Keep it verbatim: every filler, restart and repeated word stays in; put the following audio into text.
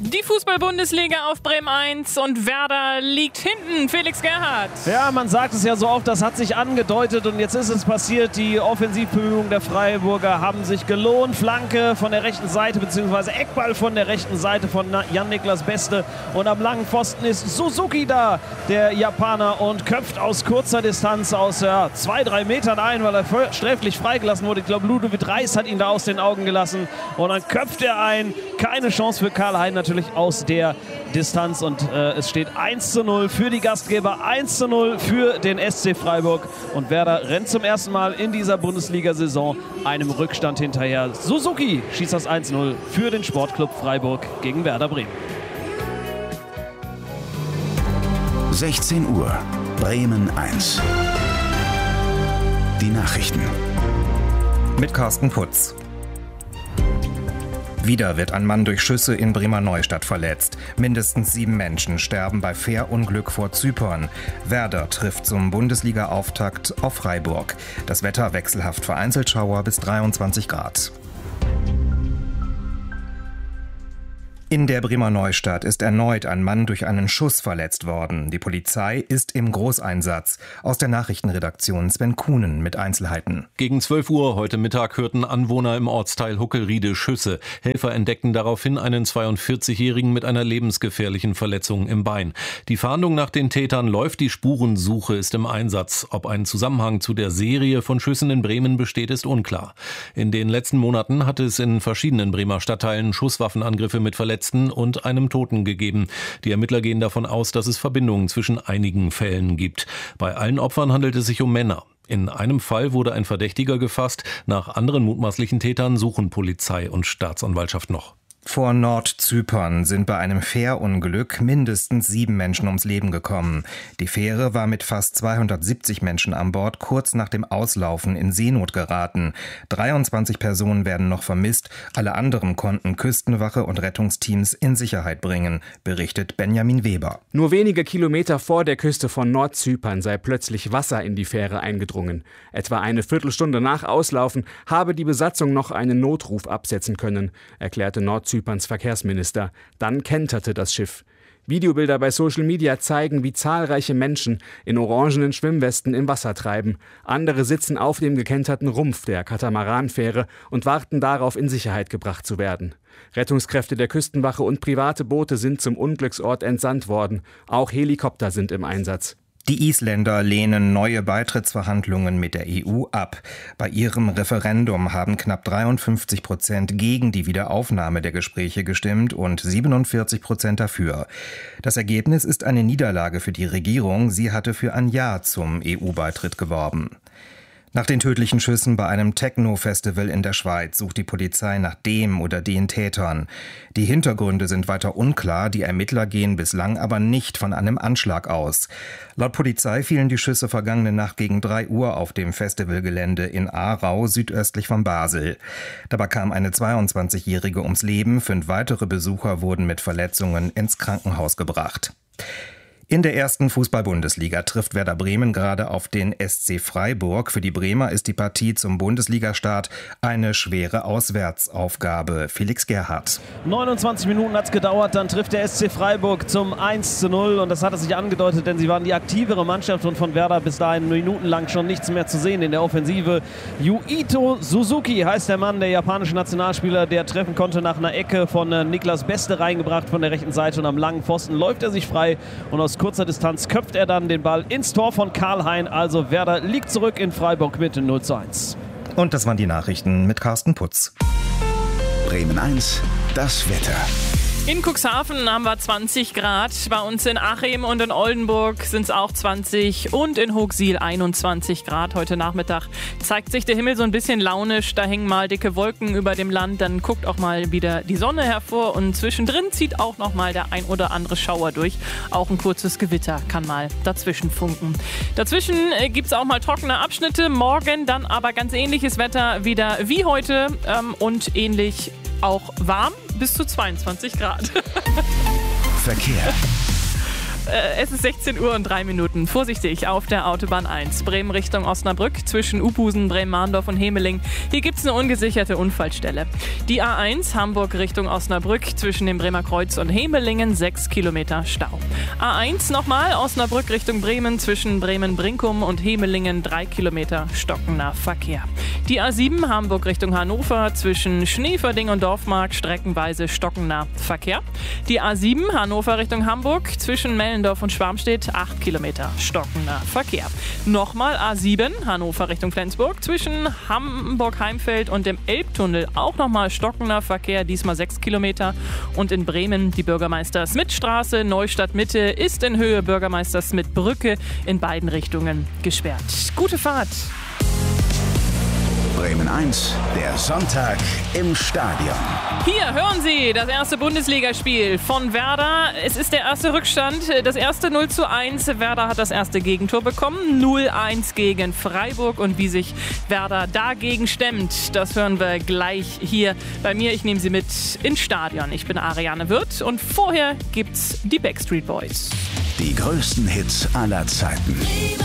Die Fußball-Bundesliga auf Bremen eins und Werder liegt hinten. Felix Gerhardt. Ja, man sagt es ja so oft, das hat sich angedeutet und jetzt ist es passiert. Die Offensivbemühungen der Freiburger haben sich gelohnt. Flanke von der rechten Seite bzw. Eckball von der rechten Seite von Jan-Niklas Beste. Und am langen Pfosten ist Suzuki da, der Japaner, und köpft aus kurzer Distanz aus ja, zwei, drei Metern ein, weil er sträflich freigelassen wurde. Ich glaube, Ludovic Reis hat ihn da aus den Augen gelassen. Und dann köpft er ein. Keine Chance für Karl-Hein natürlich aus der Distanz und äh, es steht eins zu null für die Gastgeber, eins zu null für den S C Freiburg und Werder rennt zum ersten Mal in dieser Bundesliga-Saison einem Rückstand hinterher. Suzuki schießt das eins zu null für den Sportclub Freiburg gegen Werder Bremen. sechzehn Uhr, Bremen eins. Die Nachrichten. Mit Carsten Putz. Wieder wird ein Mann durch Schüsse in Bremer Neustadt verletzt. Mindestens sieben Menschen sterben bei Fährunglück vor Zypern. Werder trifft zum Bundesliga-Auftakt auf Freiburg. Das Wetter wechselhaft, vereinzelt Schauer bis dreiundzwanzig Grad. In der Bremer Neustadt ist erneut ein Mann durch einen Schuss verletzt worden. Die Polizei ist im Großeinsatz. Aus der Nachrichtenredaktion Sven Kuhnen mit Einzelheiten. Gegen zwölf Uhr heute Mittag hörten Anwohner im Ortsteil Huckelriede Schüsse. Helfer entdeckten daraufhin einen zweiundvierzigjährigen mit einer lebensgefährlichen Verletzung im Bein. Die Fahndung nach den Tätern läuft, die Spurensuche ist im Einsatz. Ob ein Zusammenhang zu der Serie von Schüssen in Bremen besteht, ist unklar. In den letzten Monaten hat es in verschiedenen Bremer Stadtteilen Schusswaffenangriffe mit Verletzten und einem Toten gegeben. Die Ermittler gehen davon aus, dass es Verbindungen zwischen einigen Fällen gibt. Bei allen Opfern handelt es sich um Männer. In einem Fall wurde ein Verdächtiger gefasst. Nach anderen mutmaßlichen Tätern suchen Polizei und Staatsanwaltschaft noch. Vor Nordzypern sind bei einem Fährunglück mindestens sieben Menschen ums Leben gekommen. Die Fähre war mit fast zweihundertsiebzig Menschen an Bord kurz nach dem Auslaufen in Seenot geraten. dreiundzwanzig Personen werden noch vermisst. Alle anderen konnten Küstenwache und Rettungsteams in Sicherheit bringen, berichtet Benjamin Weber. Nur wenige Kilometer vor der Küste von Nordzypern sei plötzlich Wasser in die Fähre eingedrungen. Etwa eine Viertelstunde nach Auslaufen habe die Besatzung noch einen Notruf absetzen können, erklärte Nordzypern Zyperns Verkehrsminister. Dann kenterte das Schiff. Videobilder bei Social Media zeigen, wie zahlreiche Menschen in orangenen Schwimmwesten im Wasser treiben. Andere sitzen auf dem gekenterten Rumpf der Katamaranfähre und warten darauf, in Sicherheit gebracht zu werden. Rettungskräfte der Küstenwache und private Boote sind zum Unglücksort entsandt worden. Auch Helikopter sind im Einsatz. Die Isländer lehnen neue Beitrittsverhandlungen mit der E U ab. Bei ihrem Referendum haben knapp dreiundfünfzig Prozent gegen die Wiederaufnahme der Gespräche gestimmt und siebenundvierzig Prozent dafür. Das Ergebnis ist eine Niederlage für die Regierung. Sie hatte für ein Ja zum E U-Beitritt geworben. Nach den tödlichen Schüssen bei einem Techno-Festival in der Schweiz sucht die Polizei nach dem oder den Tätern. Die Hintergründe sind weiter unklar, die Ermittler gehen bislang aber nicht von einem Anschlag aus. Laut Polizei fielen die Schüsse vergangene Nacht gegen drei Uhr auf dem Festivalgelände in Aarau, südöstlich von Basel. Dabei kam eine zweiundzwanzigjährige ums Leben, fünf weitere Besucher wurden mit Verletzungen ins Krankenhaus gebracht. In der ersten Fußball-Bundesliga trifft Werder Bremen gerade auf den S C Freiburg. Für die Bremer ist die Partie zum Bundesligastart eine schwere Auswärtsaufgabe. Felix Gerhardt. neunundzwanzig Minuten hat es gedauert, dann trifft der S C Freiburg zum eins zu null und das hatte sich angedeutet, denn sie waren die aktivere Mannschaft und von Werder bis dahin minutenlang schon nichts mehr zu sehen in der Offensive. Yuito Suzuki heißt der Mann, der japanische Nationalspieler, der treffen konnte nach einer Ecke von äh, Niklas Beste reingebracht von der rechten Seite und am langen Pfosten läuft er sich frei und aus kurzer Distanz köpft er dann den Ball ins Tor von Karl-Hein. Also Werder liegt zurück in Freiburg mit null zu eins. Und das waren die Nachrichten mit Carsten Putz. Bremen eins, das Wetter. In Cuxhaven haben wir zwanzig Grad, bei uns in Achim und in Oldenburg sind es auch zwanzig und in Hochsiel einundzwanzig Grad. Heute Nachmittag zeigt sich der Himmel so ein bisschen launisch, da hängen mal dicke Wolken über dem Land, dann guckt auch mal wieder die Sonne hervor und zwischendrin zieht auch noch mal der ein oder andere Schauer durch. Auch ein kurzes Gewitter kann mal dazwischen funken. Dazwischen äh, gibt es auch mal trockene Abschnitte, morgen dann aber ganz ähnliches Wetter wieder wie heute ähm, und ähnlich auch warm bis zu zweiundzwanzig Grad. Verkehr. Äh, es ist sechzehn Uhr und drei Minuten. Vorsichtig auf der Autobahn eins. Bremen Richtung Osnabrück zwischen Ubusen, Bremen-Mahndorf und Hemeling. Hier gibt es eine ungesicherte Unfallstelle. Die A eins Hamburg Richtung Osnabrück zwischen dem Bremer Kreuz und Hemelingen sechs Kilometer Stau. A eins nochmal Osnabrück Richtung Bremen zwischen Bremen-Brinkum und Hemelingen drei Kilometer stockender Verkehr. Die A sieben Hamburg Richtung Hannover zwischen Schneeverding und Dorfmark streckenweise stockender Verkehr. Die A sieben Hannover Richtung Hamburg zwischen Mellendorf und Schwarmstedt acht Kilometer stockender Verkehr. Nochmal A sieben Hannover Richtung Flensburg zwischen Hamburg-Heimfeld und dem Elbtunnel auch nochmal stockender Verkehr, diesmal sechs Kilometer. Und in Bremen die Bürgermeister-Smith-Straße, Neustadt-Mitte ist in Höhe Bürgermeister-Smith-Brücke in beiden Richtungen gesperrt. Gute Fahrt! Bremen eins, der Sonntag im Stadion. Hier hören Sie das erste Bundesligaspiel von Werder. Es ist der erste Rückstand, das erste null zu eins. Werder hat das erste Gegentor bekommen, null eins gegen Freiburg. Und wie sich Werder dagegen stemmt, das hören wir gleich hier bei mir. Ich nehme Sie mit ins Stadion. Ich bin Ariane Wirth und vorher gibt's die Backstreet Boys. Die größten Hits aller Zeiten.